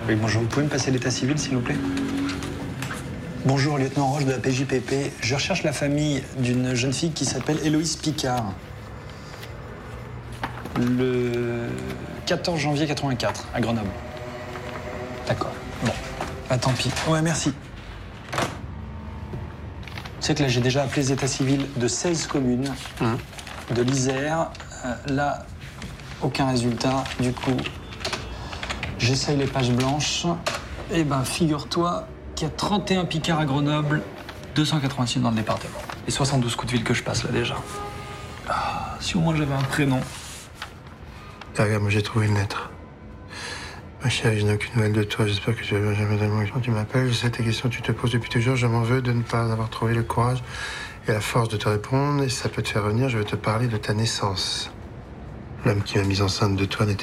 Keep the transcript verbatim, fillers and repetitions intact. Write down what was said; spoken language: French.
Oui, bonjour. Vous pouvez me passer l'état civil, s'il vous plaît? Bonjour, lieutenant Roche de la P J P P. Je recherche la famille d'une jeune fille qui s'appelle Héloïse Picard. Le quatorze janvier quatre-vingt-quatre, à Grenoble. D'accord. Bon. Bah, tant pis. Ouais, merci. Tu sais que là, j'ai déjà appelé les états civils de seize communes, mmh. de l'Isère. Euh, là, aucun résultat. Du coup, j'essaye les pages blanches. Eh ben, figure-toi qu'il y a trente et un Picards à Grenoble, deux cent quatre-vingt-six dans le département. Et soixante-douze coups de fil que je passe là déjà. Ah, si au moins j'avais un prénom. Ah, regarde, moi j'ai trouvé une lettre. Ma chérie, je n'ai aucune nouvelle de toi. J'espère que tu vas bien. Jamais tellement quand tu m'appelles. Je sais tes questions que tu te poses depuis toujours. Je m'en veux de ne pas avoir trouvé le courage et la force de te répondre. Et si ça peut te faire revenir, je vais te parler de ta naissance. L'homme qui m'a mise enceinte de toi n'était